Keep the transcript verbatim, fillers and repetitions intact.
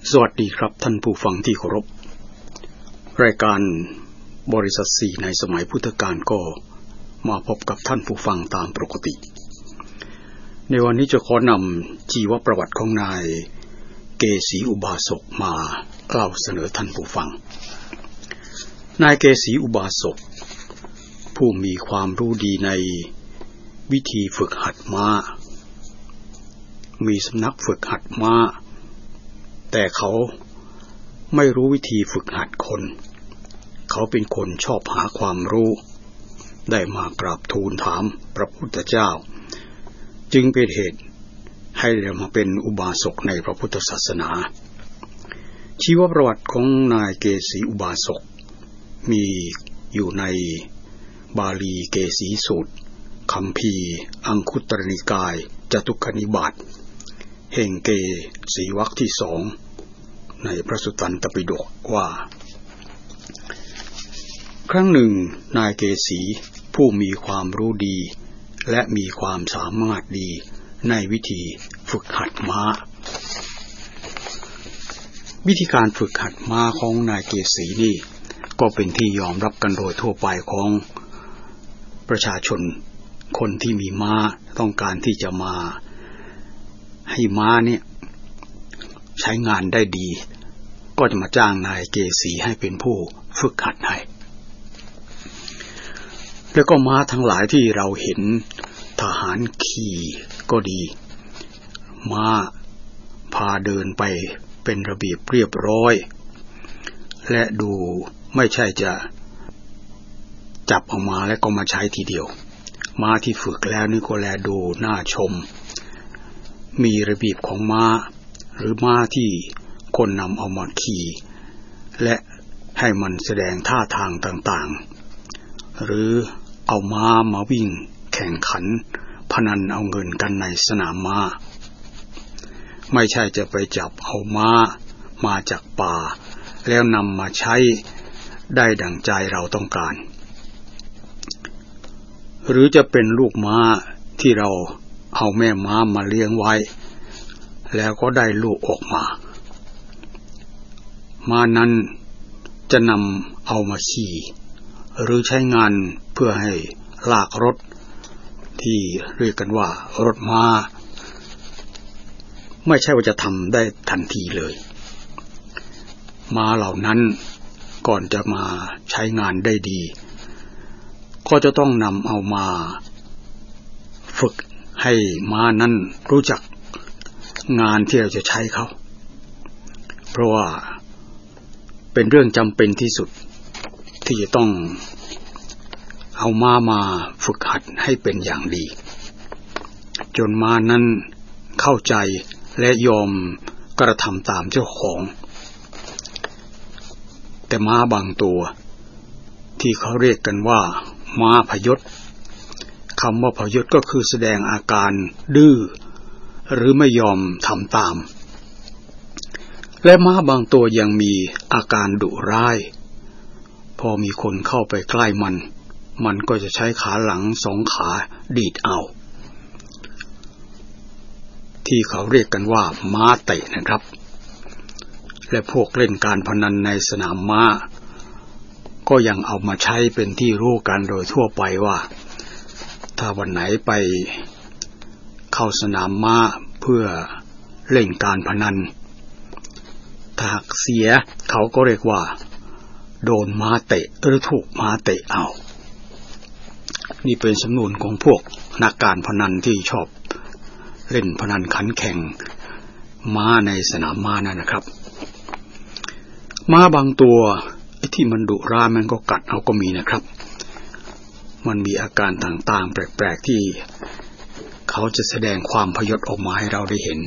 สวัสดีครับท่านผู้ฟังที่เคารพรายการบริษัทสี่ในสมัยพุทธกาลก็มาพบกับท่านผู้ฟังตามปกติในวันนี้จะขอนำชีวประวัติของนายเกษีอุบาสกมาเล่าเสนอท่านผู้ฟังนายเกษีอุบาสกผู้มีความรู้ดีในวิธีฝึกหัดม้ามีสำนักฝึกหัดม้าแต่เขาไม่รู้วิธีฝึกหัดคนเขาเป็นคนชอบหาความรู้ได้มากราบทูลถามพระพุทธเจ้าจึงเป็นเหตุให้ได้มาเป็นอุบาสกในพระพุทธศาสนาชีวประวัติของนายเกษีอุบาสกมีอยู่ในบาลีเกษีสูตรคัมภีร์อังคุตรนิกายจตุคนิบาตแห่งเกษีวรรคที่สองในพระสุตตันตปิฎกว่าครั้งหนึ่งนายเกษีผู้มีความรู้ดีและมีความสามารถดีในวิธีฝึกหัดม้าวิธีการฝึกหัดม้าของนายเกษีนี่ก็เป็นที่ยอมรับกันโดยทั่วไปของประชาชนคนที่มีม้าต้องการที่จะมาให้ม้าเนี่ยใช้งานได้ดีก็จะมาจ้างนายเกษีให้เป็นผู้ฝึกหัดให้แล้วก็ม้าทั้งหลายที่เราเห็นทหารขี่ก็ดีม้าพาเดินไปเป็นระเบียบเรียบร้อยและดูไม่ใช่จะจับออกมาแล้วก็มาใช้ทีเดียวม้าที่ฝึกแล้วนี่ก็แลดูน่าชมมีระเบียบของม้าหรือม้าที่คนนำเอามาขี่และให้มันแสดงท่าทางต่างๆหรือเอาม้ามาวิ่งแข่งขันพนันเอาเงินกันในสนามม้าไม่ใช่จะไปจับเอาม้ามาจากป่าแล้วนำมาใช้ได้ดั่งใจเราต้องการหรือจะเป็นลูกม้าที่เราเอาแม่ม้ามาเลี้ยงไว้แล้วก็ได้ลูกออกมาม้านั้นจะนำเอามาขี่หรือใช้งานเพื่อให้ลากรถที่เรียกกันว่ารถม้าไม่ใช่ว่าจะทำได้ทันทีเลยม้าเหล่านั้นก่อนจะมาใช้งานได้ดีก็จะต้องนำเอามาฝึกให้ม้านั้นรู้จักงานที่เราจะใช้เขาเพราะว่าเป็นเรื่องจำเป็นที่สุดที่จะต้องเอาม้ามาฝึกหัดให้เป็นอย่างดีจนม้านั้นเข้าใจและยอมกระทำตามเจ้าของแต่ม้าบางตัวที่เขาเรียกกันว่าม้าพยศคำว่าพยศก็คือแสดงอาการดื้อหรือไม่ยอมทำตามและม้าบางตัวยังมีอาการดุร้ายพอมีคนเข้าไปใกล้มันมันก็จะใช้ขาหลังสองขาดีดเอาที่เขาเรียกกันว่าม้าเตะนะครับและพวกเล่นการพนันในสนามม้าก็ยังเอามาใช้เป็นที่รู้กันโดยทั่วไปว่าถ้าวันไหนไปเข้าสนามม้าเพื่อเล่นการพนันถ้าหากเสียเขาก็เรียกว่าโดนม้าเตะหรือถูกม้าเตะเอานี่เป็นสำนวนของพวกนักการพนันที่ชอบเล่นพนันขันแข่งม้าในสนามม้านั่นนะครับม้าบางตัวที่มันดุร้ายมันก็กัดเอาก็มีนะครับมันมีอาการต่างๆแปลกๆที่เขาจะแสดงความพยศออกมาให้เราได้เห็น